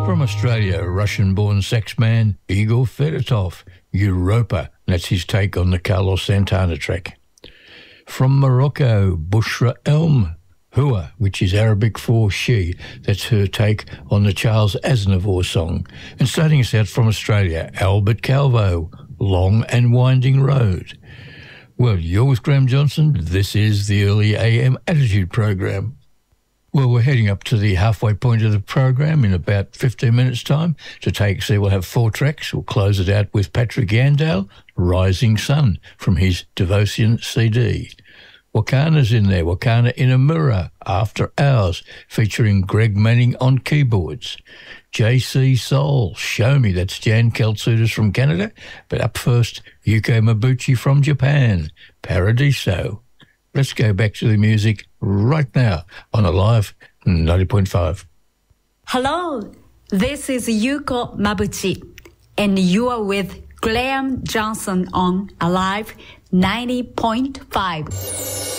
From Australia, Russian-born sex man Igor Fedotov, Europa. That's his take on the Carlos Santana track. From Morocco, Bushra Elm, Hua, which is Arabic for she. That's her take on the Charles Aznavour song. And starting us out from Australia, Albert Calvo, Long and Winding Road. Well, you're with Graham Johnson. This is the Early AM Attitude Program. Well, we're heading up to the halfway point of the program in about 15 minutes' time. We'll have 4 tracks. We'll close it out with Patrick Yandale, Rising Sun, from his Devotion CD. Wakana's in there, Wakana Inamura, After Hours, featuring Greg Manning on keyboards. JC Soul, Show Me, that's Jan Keltsoutis from Canada. But up first, Yuko Mabuchi from Japan, Paradiso. Let's go back to the music right now on Alive 90.5. Hello, this is Yuko Mabuchi, and you are with Graham Johnson on Alive 90.5.